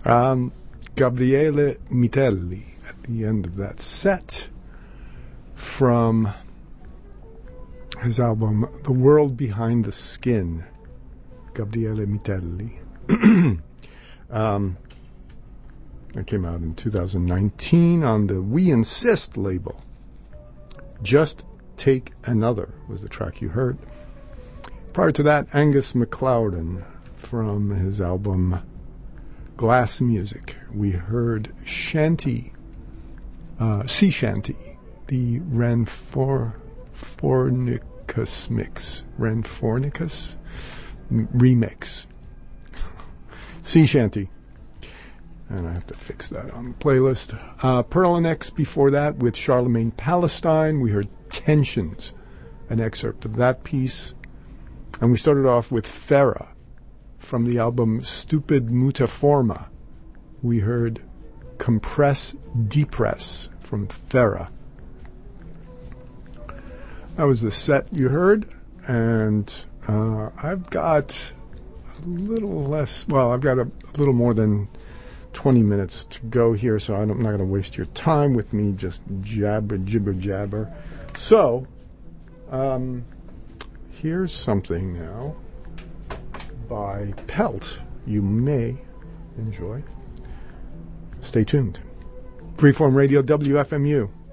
Gabriele Mitelli at the end of that set from his album The World Behind the Skin. Gabriele Mitelli. That came out in 2019 on the We Insist label. Just Take Another was the track you heard. Prior to that, Angus MacLeod from his album Glass Music. We heard Shanty, Sea Shanty, the Ranfornicus mix. Ranfornicus remix. Sea Shanty. And I have to fix that on the playlist. Pearl and X before that with Charlemagne Palestine. We heard Tensions, an excerpt of that piece. And we started off with Farah from the album Stupid Mutaforma. We heard Compress Depress from Farah. That was the set you heard. And I've got a little less, well, I've got a little more than 20 minutes to go here, so I'm not going to waste your time with me just jibber jabber. So, here's something now by Pelt you may enjoy. Stay tuned. Freeform Radio, WFMU.